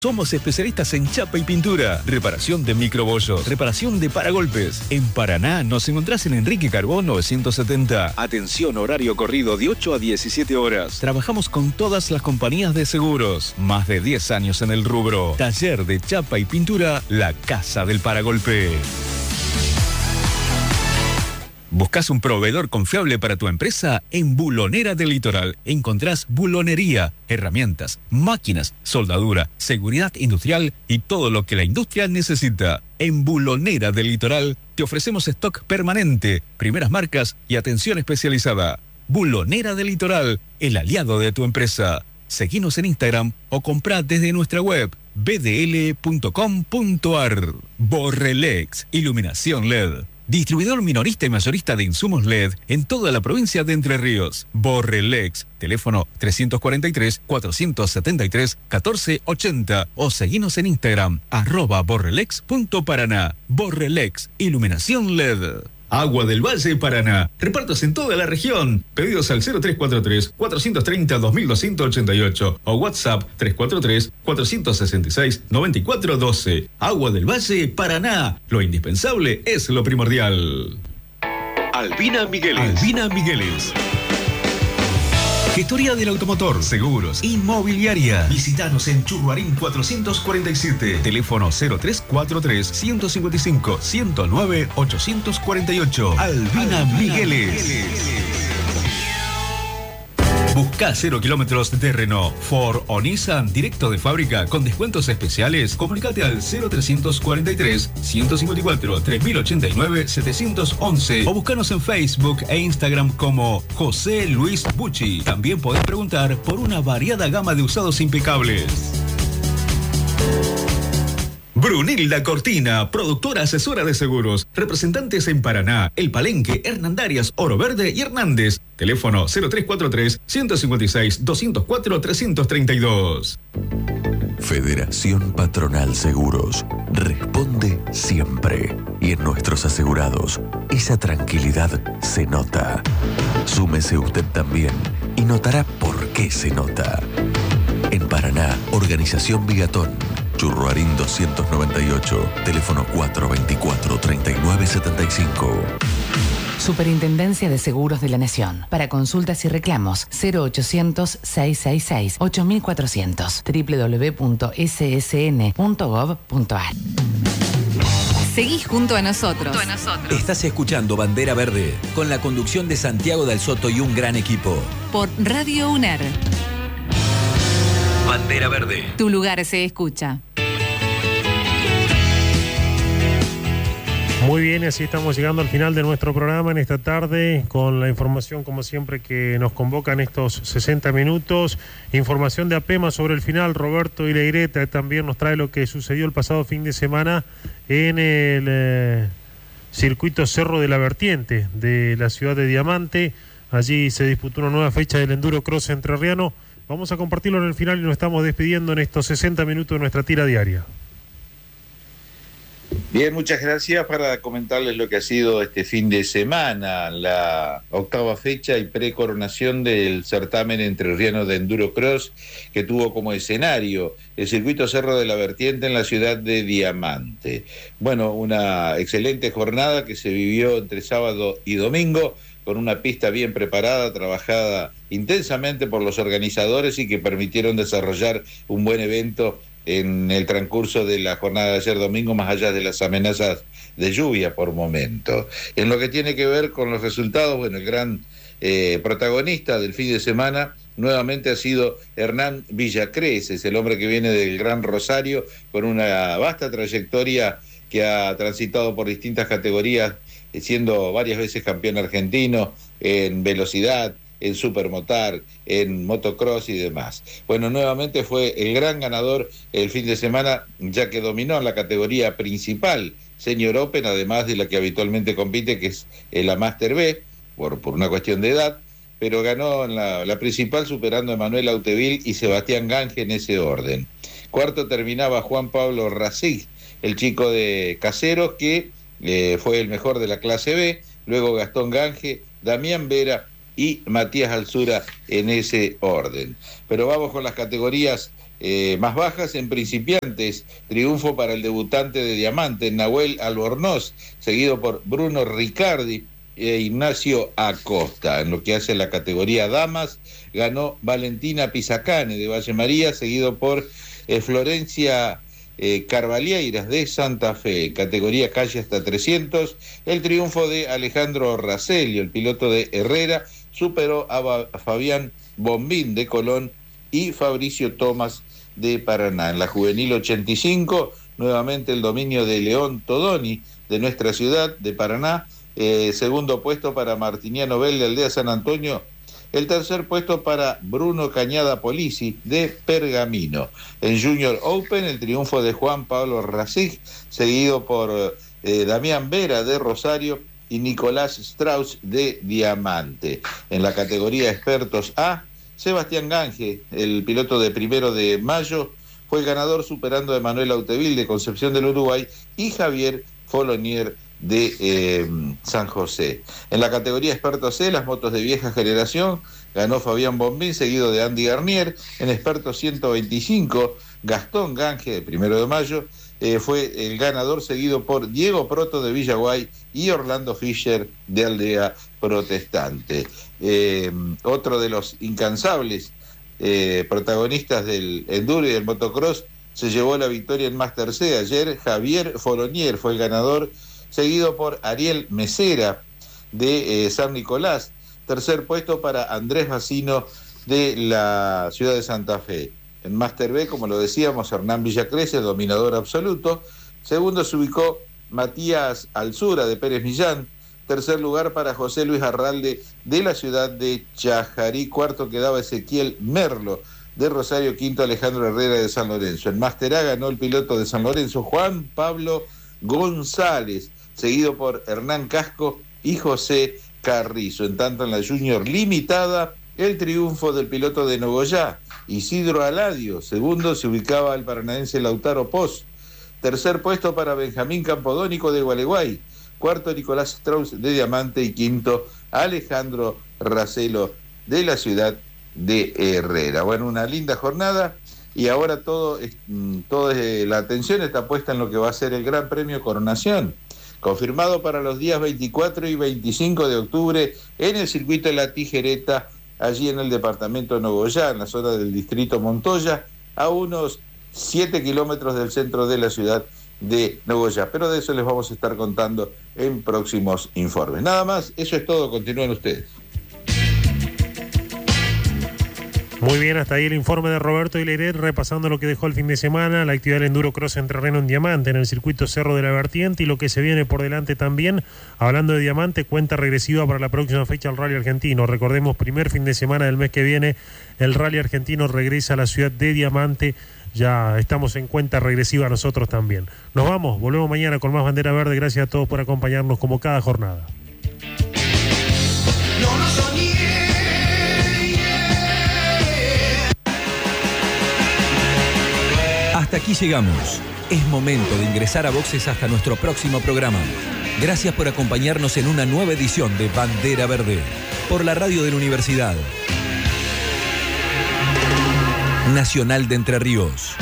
Somos especialistas en chapa y pintura, reparación de microbollos, reparación de paragolpes. En Paraná nos encontrás en Enrique Carbó 970. Atención, horario corrido de 8 a 17 horas. Trabajamos con todas las compañías de seguros. Más de 10 años en el rubro. Taller de chapa y pintura, La Casa del Paragolpe. ¿Buscas un proveedor confiable para tu empresa? En Bulonera del Litoral encontrás bulonería, herramientas, máquinas, soldadura, seguridad industrial y todo lo que la industria necesita. En Bulonera del Litoral te ofrecemos stock permanente, primeras marcas y atención especializada. Bulonera del Litoral, el aliado de tu empresa. Seguinos en Instagram o comprá desde nuestra web bdl.com.ar. Borrelex, iluminación LED. Distribuidor minorista y mayorista de insumos LED en toda la provincia de Entre Ríos. Borrelex, teléfono 343-473-1480 o seguinos en Instagram, @borrelex.paraná. Borrelex, iluminación LED. Agua del Valle Paraná. Repartos en toda la región. Pedidos al 0343-430-2288 o WhatsApp 343-466-9412. Agua del Valle Paraná. Lo indispensable es lo primordial. Albina Migueles. Albina Migueles. Gestoría del automotor, seguros, inmobiliaria. Visítanos en Churruarín 447. Teléfono 0343-155-109-848. Albina Migueles. Busca 0 kilómetros de Renault, Ford o Nissan directo de fábrica con descuentos especiales. Comunicate al 0354-154-3089-711 o búscanos en Facebook e Instagram como José Luis Bucci. También podés preguntar por una variada gama de usados impecables. Brunilda Cortina, productora asesora de seguros. Representantes en Paraná, El Palenque, Hernandarias, Oro Verde y Hernández. Teléfono 0343-156-204-332. Federación Patronal Seguros. Responde siempre. Y en nuestros asegurados, esa tranquilidad se nota. Súmese usted también y notará por qué se nota. En Paraná, Organización Bigatón. Churruarín 298, teléfono 424-3975. Superintendencia de Seguros de la Nación. Para consultas y reclamos, 0800-666-8400, www.ssn.gov.ar. Seguís junto a nosotros. Estás escuchando Bandera Verde, con la conducción de Santiago del Soto y un gran equipo. Por Radio UNER. Bandera Verde. Tu lugar se escucha. Muy bien, así estamos llegando al final de nuestro programa en esta tarde, con la información, como siempre, que nos convoca en estos 60 minutos. Información de APEMA sobre el final. Roberto Ilegreta también nos trae lo que sucedió el pasado fin de semana en el circuito Cerro de la Vertiente de la ciudad de Diamante. Allí se disputó una nueva fecha del Enduro Cross entrerriano. Vamos a compartirlo en el final y nos estamos despidiendo en estos 60 minutos de nuestra tira diaria. Bien, muchas gracias. Para comentarles lo que ha sido este fin de semana, la octava fecha y precoronación del certamen entrerriano de Enduro Cross, que tuvo como escenario el circuito Cerro de la Vertiente en la ciudad de Diamante. Bueno, una excelente jornada que se vivió entre sábado y domingo, con una pista bien preparada, trabajada intensamente por los organizadores y que permitieron desarrollar un buen evento en el transcurso de la jornada de ayer domingo, más allá de las amenazas de lluvia por momento. En lo que tiene que ver con los resultados, bueno, el gran protagonista del fin de semana nuevamente ha sido Hernán Villacreces, el hombre que viene del Gran Rosario, con una vasta trayectoria que ha transitado por distintas categorías, siendo varias veces campeón argentino en velocidad, en supermotar, en motocross y demás. Bueno, nuevamente fue el gran ganador el fin de semana, ya que dominó la categoría principal, Senior Open, además de la que habitualmente compite, que es la Master B, por una cuestión de edad, pero ganó en la principal, superando a Manuel Auteville y Sebastián Gange en ese orden. Cuarto terminaba Juan Pablo Racig, el chico de Caseros, que fue el mejor de la clase B, luego Gastón Gange, Damián Vera y Matías Alzura en ese orden. Pero vamos con las categorías más bajas en principiantes. Triunfo para el debutante de diamante, Nahuel Albornoz, seguido por Bruno Riccardi e Ignacio Acosta. En lo que hace la categoría damas, ganó Valentina Pizacane de Valle María, seguido por Florencia Carvalheiras de Santa Fe. Categoría calle hasta 300, el triunfo de Alejandro Racelio, el piloto de Herrera, superó a Fabián Bombín de Colón y Fabricio Tomás de Paraná. En la juvenil 85, nuevamente el dominio de León Todoni de nuestra ciudad de Paraná. Segundo puesto para Martiniano Bell de Aldea San Antonio. El tercer puesto para Bruno Cañada Polisi de Pergamino. En Junior Open, el triunfo de Juan Pablo Racig, seguido por Damián Vera de Rosario y Nicolás Strauss de Diamante. En la categoría expertos A, Sebastián Gange, el piloto de 1 de mayo, fue el ganador, superando a Emanuel Auteville de Concepción del Uruguay y Javier Folonier de San José. En la categoría expertos C, las motos de vieja generación, ganó Fabián Bombín, seguido de Andy Garnier. En expertos 125, Gastón Gange, de 1 de mayo, fue el ganador, seguido por Diego Proto de Villaguay y Orlando Fischer de Aldea Protestante. Otro de los incansables protagonistas del enduro y del motocross se llevó la victoria en Master C. Ayer Javier Folonier fue el ganador, seguido por Ariel Mesera de San Nicolás. Tercer puesto para Andrés Bacino de la ciudad de Santa Fe. En Master B, como lo decíamos, Hernán Villacrece, dominador absoluto. Segundo se ubicó Matías Alzura de Pérez Millán. Tercer lugar para José Luis Arralde de la ciudad de Chajarí. Cuarto quedaba Ezequiel Merlo de Rosario. Quinto Alejandro Herrera de San Lorenzo. En Master A ganó el piloto de San Lorenzo, Juan Pablo González, seguido por Hernán Casco y José Carrizo. En tanto, en la Junior Limitada, el triunfo del piloto de Nogoyá, Isidro Aladio. Segundo se ubicaba el paranaense Lautaro Poz. Tercer puesto para Benjamín Campodónico de Gualeguay. Cuarto, Nicolás Strauss de Diamante. Y quinto, Alejandro Racelo de la ciudad de Herrera. Bueno, una linda jornada. Y ahora toda la atención está puesta en lo que va a ser el Gran Premio Coronación, confirmado para los días 24 y 25 de octubre en el circuito de La Tijereta, allí en el departamento de Nogoyá, en la zona del distrito Montoya, a unos 7 kilómetros del centro de la ciudad de Nogoyá. Pero de eso les vamos a estar contando en próximos informes. Nada más, eso es todo, continúen ustedes. Muy bien, hasta ahí el informe de Roberto Ileiret, repasando lo que dejó el fin de semana, la actividad del Enduro Cross en terreno en Diamante, en el circuito Cerro de la Vertiente, y lo que se viene por delante también. Hablando de Diamante, cuenta regresiva para la próxima fecha del Rally Argentino. Recordemos, primer fin de semana del mes que viene, el Rally Argentino regresa a la ciudad de Diamante. Ya estamos en cuenta regresiva nosotros también. Nos vamos, volvemos mañana con más Bandera Verde. Gracias a todos por acompañarnos como cada jornada. Hasta aquí llegamos. Es momento de ingresar a boxes hasta nuestro próximo programa. Gracias por acompañarnos en una nueva edición de Bandera Verde por la radio de la Universidad Nacional de Entre Ríos.